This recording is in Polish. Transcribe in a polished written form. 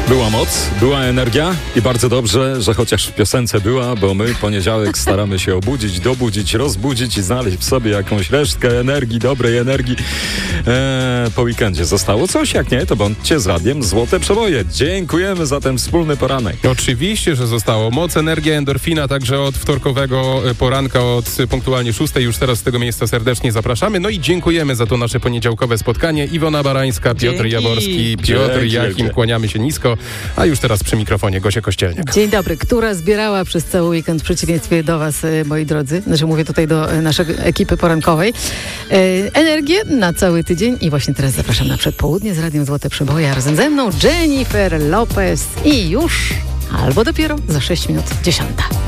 Była moc, była energia i bardzo dobrze, że chociaż w piosence była, bo my poniedziałek staramy się obudzić, dobudzić, rozbudzić i znaleźć w sobie jakąś resztkę energii, dobrej energii. Po weekendzie zostało coś, jak nie, to bądźcie z radiem Złote Przeboje. Dziękujemy za ten wspólny poranek. Oczywiście, że zostało. Moc, energia, endorfina, także od wtorkowego poranka, od punktualnie 6. Już teraz z tego miejsca serdecznie zapraszamy. No i dziękujemy za to nasze poniedziałkowe spotkanie. Iwona Barańska, Piotr Jaworski, Piotr Jachim, kłaniamy się nisko. A już teraz przy mikrofonie Gosia Kościelniak. Dzień dobry, która zbierała przez cały weekend w przeciwieństwie do was, moi drodzy, znaczy mówię tutaj do naszej ekipy porankowej, energię na cały tydzień i właśnie teraz zapraszam na przedpołudnie z Radiem Złote Przeboje, a razem ze mną Jennifer Lopez i już, albo dopiero za 6 minut 10.